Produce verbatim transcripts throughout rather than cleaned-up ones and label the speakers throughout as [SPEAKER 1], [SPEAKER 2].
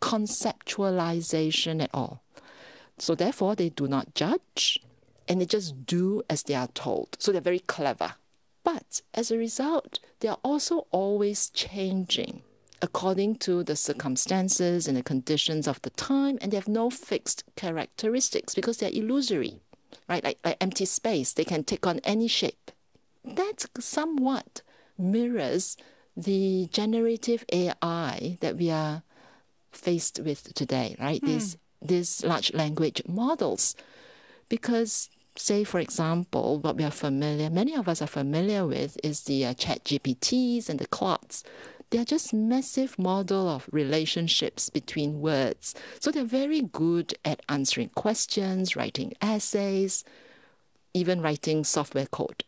[SPEAKER 1] conceptualization at all. So therefore, they do not judge, and they just do as they are told. So they're very clever. But as a result, they are also always changing according to the circumstances and the conditions of the time, and they have no fixed characteristics because they're illusory, right? Like, like empty space, they can take on any shape. That somewhat mirrors the generative A I that we are faced with today, right? Mm. These, these large language models. Because, say, for example, what we are familiar, many of us are familiar with is the uh, Chat G P Ts and the Claudes. They're just massive model of relationships between words. So they're very good at answering questions, writing essays, even writing software code.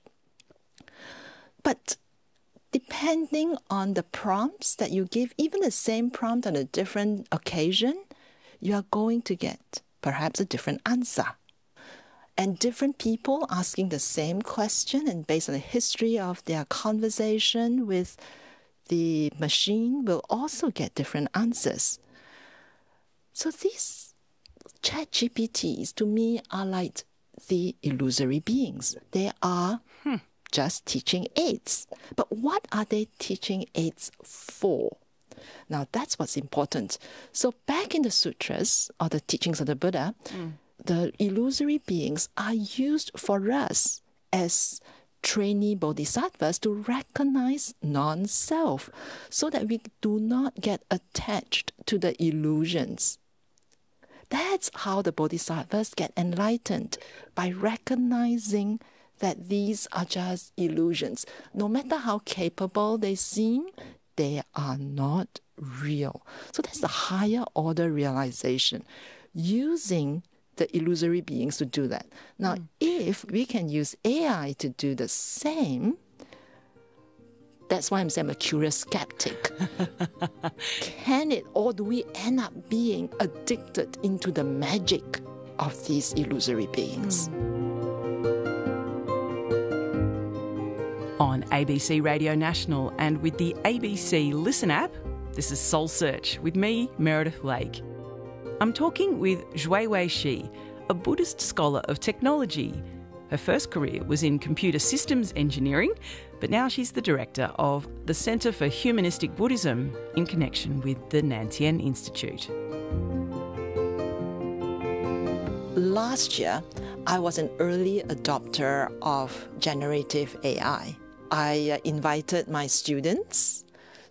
[SPEAKER 1] But depending on the prompts that you give, even the same prompt on a different occasion, you are going to get perhaps a different answer. And different people asking the same question, and based on the history of their conversation with the machine, will also get different answers. So these Chat G P Ts, to me, are like the illusory beings. They are hmm. just teaching aids. But what are they teaching aids for? Now, that's what's important. So back in the sutras, or the teachings of the Buddha, mm. the illusory beings are used for us as trainee bodhisattvas to recognize non-self so that we do not get attached to the illusions. That's how the bodhisattvas get enlightened, by recognizing that these are just illusions. No matter how capable they seem, they are not real. So that's the higher order realization, using the illusory beings to do that. Now, mm. if we can use A I to do the same, that's why I'm saying I'm a curious skeptic. Can it, or do we end up being addicted into the magic of these illusory beings?
[SPEAKER 2] Mm. On A B C Radio National and with the A B C Listen app, this is Soul Search with me, Meredith Lake. I'm talking with Zhui Wei Shi, a Buddhist scholar of technology. Her first career was in computer systems engineering, but now she's the director of the Centre for Humanistic Buddhism in connection with the Nantien Institute.
[SPEAKER 1] Last year, I was an early adopter of generative A I. I uh, invited my students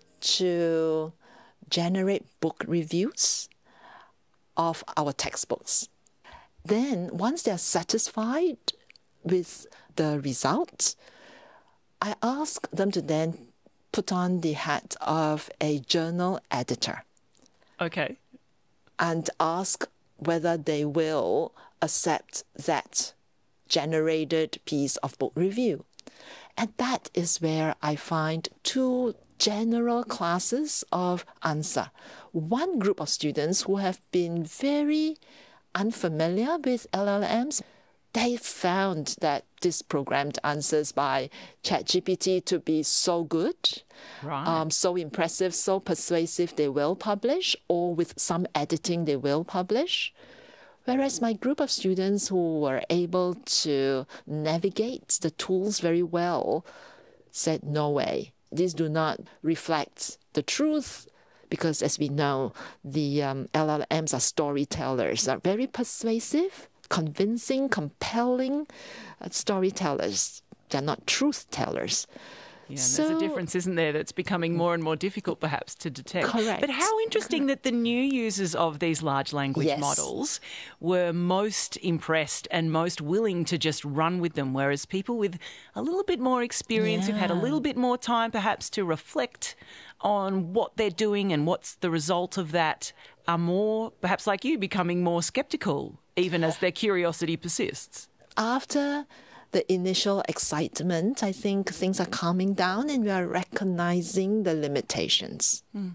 [SPEAKER 1] to generate book reviews of our textbooks. Then, once they are satisfied with the results, I ask them to then put on the hat of a journal editor.
[SPEAKER 2] Okay.
[SPEAKER 1] And ask whether they will accept that generated piece of book review. And that is where I find two general classes of answer. One group of students who have been very unfamiliar with L L Ms, they found that this programmed answers by Chat G P T to be so good,
[SPEAKER 2] right.
[SPEAKER 1] um, so impressive, so persuasive, they will publish, or with some editing, they will publish. Whereas my group of students who were able to navigate the tools very well said, no way. These do not reflect the truth, because as we know, the um, L L Ms are storytellers, are very persuasive, convincing, compelling uh, storytellers. They're not truth tellers.
[SPEAKER 2] Yeah, and
[SPEAKER 1] so,
[SPEAKER 2] there's a difference, isn't there, that's becoming more and more difficult perhaps to detect.
[SPEAKER 1] Correct.
[SPEAKER 2] But how interesting that the new users of these large language
[SPEAKER 1] yes.
[SPEAKER 2] models were most impressed and most willing to just run with them, whereas people with a little bit more experience,
[SPEAKER 1] yeah.
[SPEAKER 2] who've had a little bit more time perhaps to reflect on what they're doing and what's the result of that, are more, perhaps like you, becoming more sceptical, even as their curiosity persists.
[SPEAKER 1] After the initial excitement, I think things are calming down and we are recognizing the limitations.
[SPEAKER 2] Mm.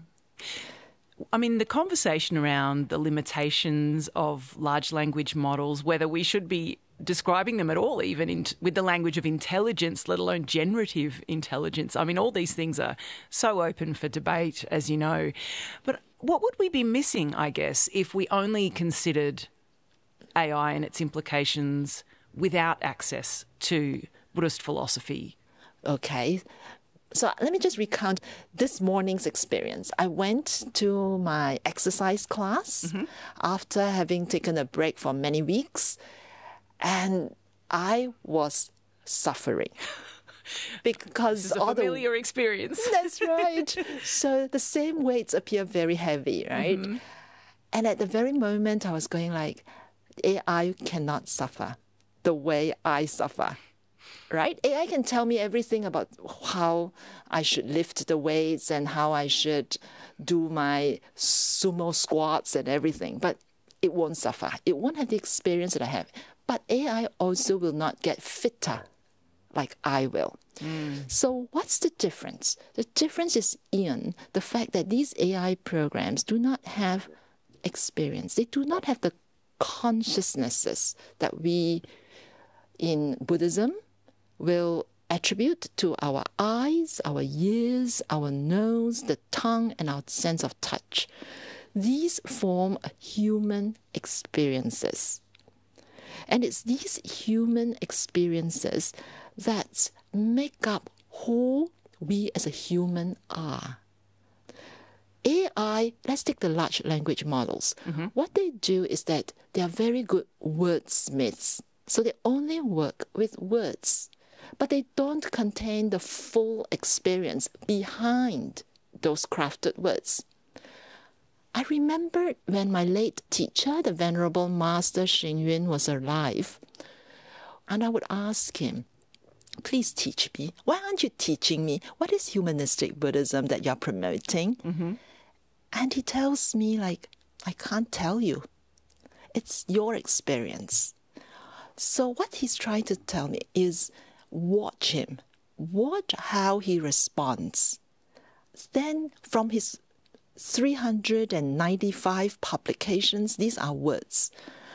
[SPEAKER 2] I mean, the conversation around the limitations of large language models, whether we should be describing them at all, even in, with the language of intelligence, let alone generative intelligence. I mean, all these things are so open for debate, as you know. But What would we be missing, I guess, if we only considered A I and its implications without access to Buddhist philosophy?
[SPEAKER 1] Okay. So let me just recount this morning's experience. I went to my exercise class mm-hmm. after having taken a break for many weeks, and I was suffering. Because
[SPEAKER 2] this is a
[SPEAKER 1] all
[SPEAKER 2] familiar
[SPEAKER 1] the...
[SPEAKER 2] experience.
[SPEAKER 1] That's right. So the same weights appear very heavy, right? Mm-hmm. And at the very moment, I was going like, A I cannot suffer the way I suffer, right? A I can tell me everything about how I should lift the weights and how I should do my sumo squats and everything, but it won't suffer. It won't have the experience that I have. But A I also will not get fitter like I will. Mm. So what's the difference? The difference is, Ian, the fact that these A I programs do not have experience. They do not have the consciousnesses that we in Buddhism will attribute to our eyes, our ears, our nose, the tongue, and our sense of touch. These form human experiences. And it's these human experiences that make up who we as a human are. A I, let's take the large language models. Mm-hmm. What they do is that they are very good wordsmiths. So they only work with words, but they don't contain the full experience behind those crafted words. I remember when my late teacher, the Venerable Master Xing Yun, was alive, and I would ask him, please teach me. Why aren't you teaching me? What is humanistic Buddhism that you're promoting? Mm-hmm. And he tells me, like, I can't tell you. It's your experience. So what he's trying to tell me is watch him. Watch how he responds. Then from his three hundred ninety-five publications, these are words.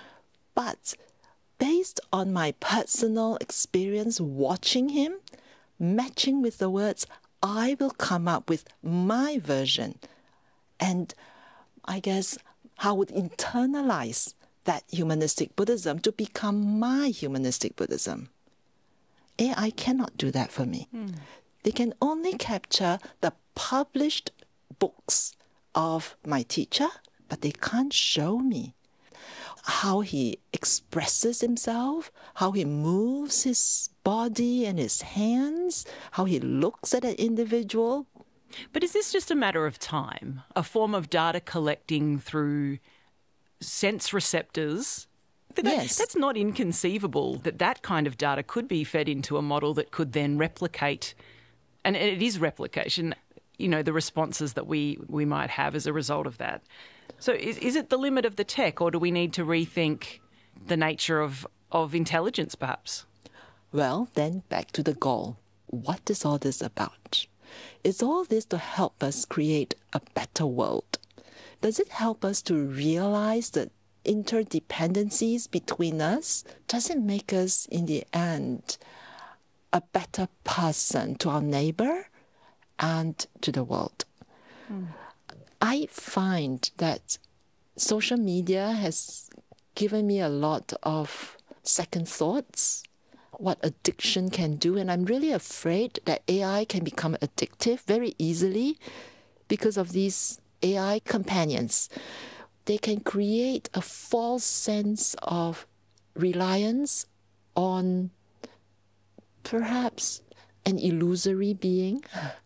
[SPEAKER 1] But based on my personal experience watching him, matching with the words, I will come up with my version. And I guess I would internalize that humanistic Buddhism to become my humanistic Buddhism. A I cannot do that for me. Mm. They can only capture the published books of my teacher, but they can't show me how he expresses himself, how he moves his body and his hands, how he looks at an individual.
[SPEAKER 2] But is this just a matter of time, a form of data collecting through sense receptors? That,
[SPEAKER 1] yes.
[SPEAKER 2] That's not inconceivable that that kind of data could be fed into a model that could then replicate, and it is replication, you know, the responses that we, we might have as a result of that. So is, is it the limit of the tech, or do we need to rethink the nature of, of intelligence, perhaps?
[SPEAKER 1] Well, then back to the goal. What is all this about? Is all this to help us create a better world? Does it help us to realize the interdependencies between us? Does it make us, in the end, a better person to our neighbor and to the world? Mm. I find that social media has given me a lot of second thoughts, what addiction can do, and I'm really afraid that A I can become addictive very easily because of these A I companions. They can create a false sense of reliance on perhaps an illusory being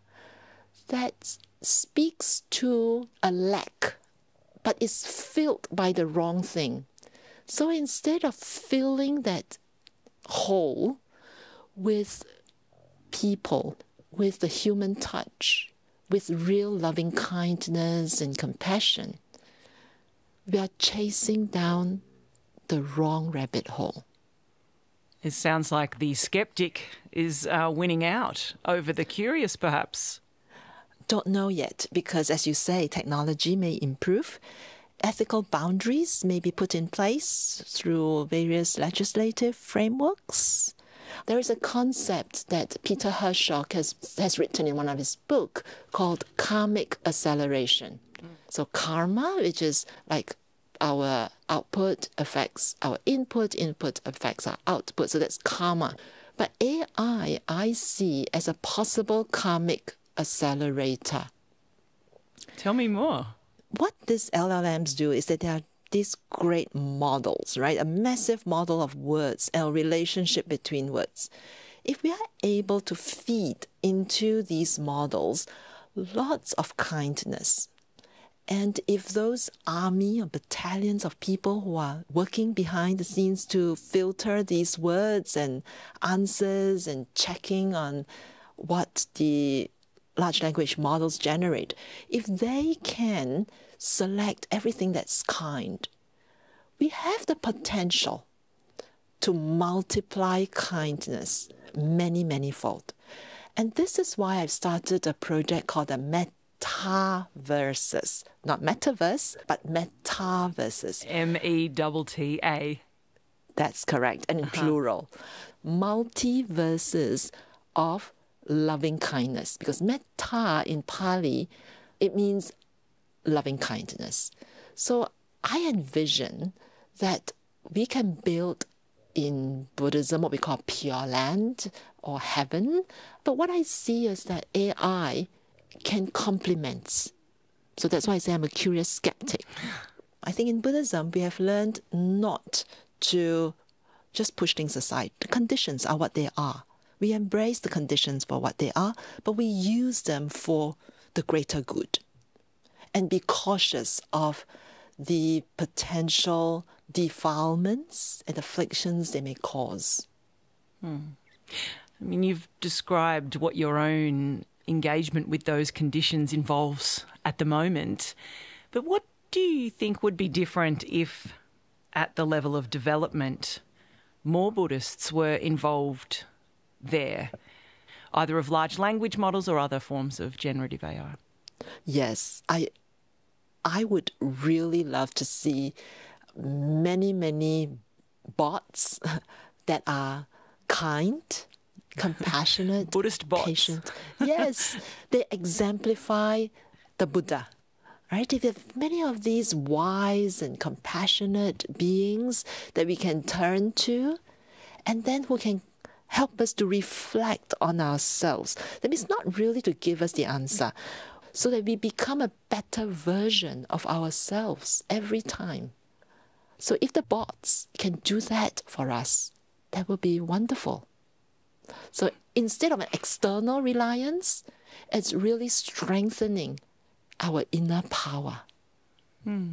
[SPEAKER 1] that speaks to a lack, but is filled by the wrong thing. So instead of filling that hole with people, with the human touch, with real loving kindness and compassion, we are chasing down the wrong rabbit hole.
[SPEAKER 2] It sounds like the skeptic is uh, winning out over the curious, perhaps.
[SPEAKER 1] Don't know yet, because as you say, technology may improve. Ethical boundaries may be put in place through various legislative frameworks. There is a concept that Peter Hershock has, has written in one of his books called karmic acceleration. Mm. So karma, which is like our output affects our input, input affects our output. So that's karma. But A I, I see as a possible karmic accelerator.
[SPEAKER 2] Tell me more.
[SPEAKER 1] What these L L Ms do is that they are these great models, right? A massive model of words and a relationship between words. If we are able to feed into these models lots of kindness, and if those army or battalions of people who are working behind the scenes to filter these words and answers and checking on what the large language models generate, if they can select everything that's kind, we have the potential to multiply kindness many, many fold. And this is why I've started a project called the Metaverses. Not metaverse, but metaverses.
[SPEAKER 2] M E T T A.
[SPEAKER 1] That's correct, and in uh-huh. plural. Multiverses of loving kindness. Because metta in Pali, it means loving kindness. So I envision that we can build in Buddhism what we call Pure Land or heaven. But what I see is that A I can complement. So that's why I say I'm a curious skeptic. I think in Buddhism, we have learned not to just push things aside. The conditions are what they are. We embrace the conditions for what they are, but we use them for the greater good. And be cautious of the potential defilements and afflictions they may cause.
[SPEAKER 2] Hmm. I mean, you've described what your own engagement with those conditions involves at the moment. But what do you think would be different if, at the level of development, more Buddhists were involved there, either of large language models or other forms of generative A I?
[SPEAKER 1] Yes, I I would really love to see many, many bots that are kind, compassionate,
[SPEAKER 2] Buddhist bots.
[SPEAKER 1] Patient. Yes, they exemplify the Buddha, right? If there's many of these wise and compassionate beings that we can turn to, and then who can help us to reflect on ourselves. That means not really to give us the answer, so that we become a better version of ourselves every time. So if the bots can do that for us, that will be wonderful. So instead of an external reliance, it's really strengthening our inner power.
[SPEAKER 2] Hmm.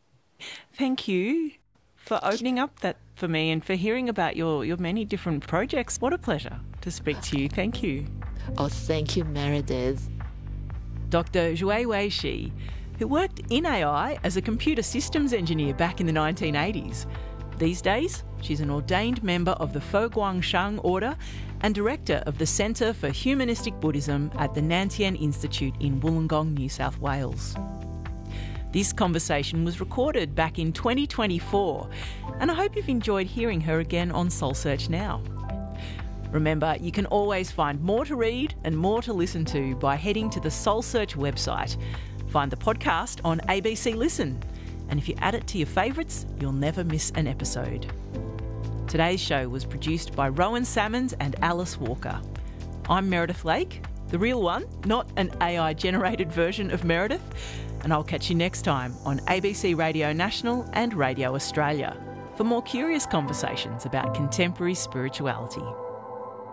[SPEAKER 2] Thank you for opening up that for me and for hearing about your, your many different projects. What a pleasure to speak to you. Thank you.
[SPEAKER 1] Oh, thank you, Meredith.
[SPEAKER 2] Doctor Zhui Weixi, who worked in A I as a computer systems engineer back in the nineteen eighties. These days, she's an ordained member of the Fo Guang Order and director of the Centre for Humanistic Buddhism at the Nantian Institute in Wollongong, New South Wales. This conversation was recorded back in twenty twenty-four, and I hope you've enjoyed hearing her again on Soul Search Now. Remember, you can always find more to read and more to listen to by heading to the Soul Search website. Find the podcast on A B C Listen, and if you add it to your favourites, you'll never miss an episode. Today's show was produced by Rowan Salmons and Alice Walker. I'm Meredith Lake, the real one, not an A I-generated version of Meredith, and I'll catch you next time on A B C Radio National and Radio Australia for more curious conversations about contemporary spirituality.